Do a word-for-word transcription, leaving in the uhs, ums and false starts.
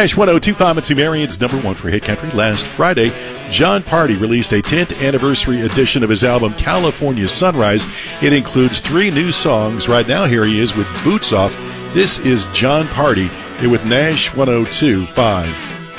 Nash one oh two point five and Sumerian's number one for Hit Country. Last Friday, Jon Pardi released a tenth anniversary edition of his album California Sunrise. It includes three new songs. Right now, here he is with Boots Off. This is Jon Pardi here with Nash one oh two point five.